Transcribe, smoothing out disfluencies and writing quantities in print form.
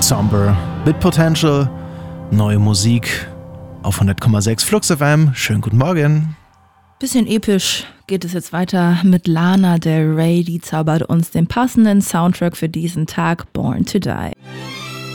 Somber mit Potential, neue Musik auf 100,6 Flux FM. Schönen guten Morgen. Bisschen episch geht es jetzt weiter mit Lana Del Rey, die zaubert uns den passenden Soundtrack für diesen Tag, Born to Die.